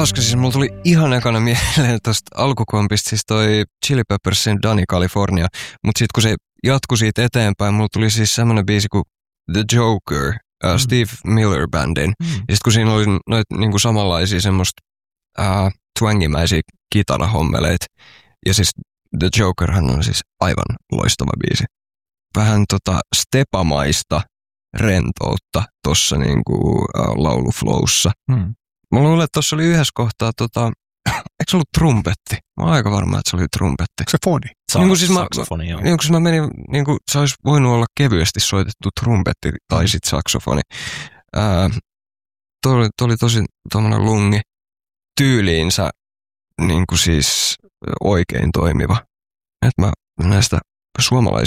hauska, siis mulla tuli ihan ekana mieleen tosta alkukompista, siis toi Chili Peppersin Danny California, mutta sitten kun se jatkui siitä eteenpäin, mulla tuli siis semmoinen biisi kuin The Joker, Steve Miller Bandin, ja sitten kun siinä oli noita niinku samanlaisia semmoista twangimäisiä kitarahommeleita, ja siis The Jokerhan on siis aivan loistava biisi. Vähän stepamaista rentoutta tossa niinku lauluflowssa. Mä luulen, että tossa oli yhdessä kohtaa, eikö se ollut trumpetti? Mä oon aika varma, että se oli trumpetti. Se foni. Saksofoni, joo. Niin, mä menin, niinku, se olisi voinut olla kevyesti soitettu trumpetti tai sit saksofoni. Toi oli tosi tommonen lungi tyyliinsä niinku siis oikein toimiva. Et mä näistä suomalaisista